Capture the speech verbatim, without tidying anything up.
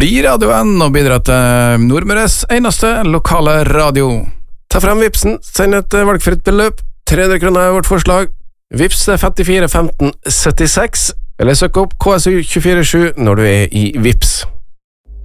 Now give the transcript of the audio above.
bli radioen og bidra til Nordmøres eneste lokale radio. Ta frem vipsen, send et valgfritt beløp. tre hundre kroner er vårt forslag. Vips er femtifire femten syttiseks, eller søk opp K S U to fire sju når du er i Vips.